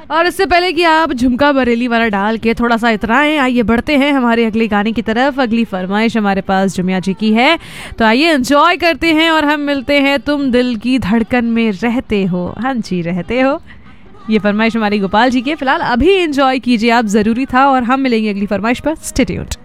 और इससे पहले कि आप झुमका बरेली वाला डाल के थोड़ा सा इतराएं, आइए बढ़ते हैं हमारे अगले गाने की तरफ। अगली फरमाइश हमारे पास जुमिया जी की है, तो आइए एंजॉय करते हैं और हम मिलते हैं तुम दिल की धड़कन में रहते हो। हाँ जी, रहते हो। ये फरमाइश हमारी गोपाल जी की। फिलहाल अभी एंजॉय कीजिए आप, जरूरी था। और हम मिलेंगे अगली फरमाइश पर। Stay tuned.